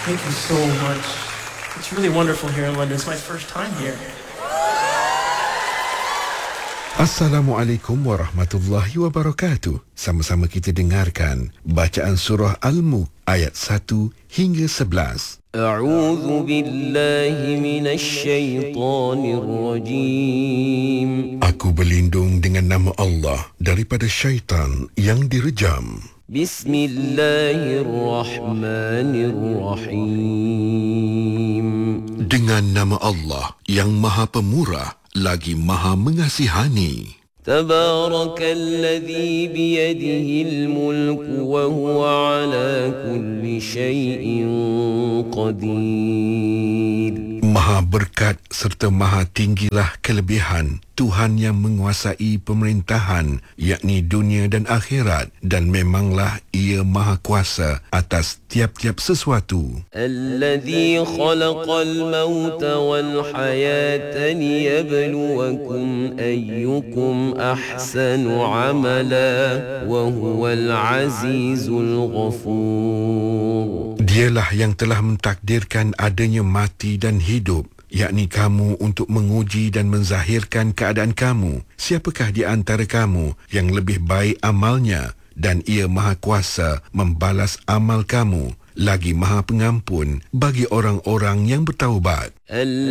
Thank you so much. It's really wonderful here in London. It's my first time here. Assalamualaikum warahmatullahi wabarakatuh. Sama-sama kita dengarkan bacaan surah Al-Mulk ayat 1 hingga 11. A'udzu billahi minasy syaithanir rajim. Aku berlindung dengan nama Allah daripada syaitan yang direjam. Bismillahirrahmanirrahim. Dengan nama Allah yang Maha Pemurah lagi Maha Mengasihani. Tabarakalladzi biyadihil mulku wa huwa ala kulli syai'in qadir. Maha berkat serta maha tinggilah kelebihan Tuhan yang menguasai pemerintahan, yakni dunia dan akhirat, dan memanglah Ia maha kuasa atas tiap-tiap sesuatu. Alladzi khalaqal mauta wal hayata liyabluwakum ayyukum ahsanu amala wa huwal azizul ghafur. Dialah yang telah mentakdirkan adanya mati dan hidup, yakni kamu untuk menguji dan menzahirkan keadaan kamu. Siapakah di antara kamu yang lebih baik amalnya, dan Ia maha kuasa membalas amal kamu, lagi maha pengampun bagi orang-orang yang bertaubat.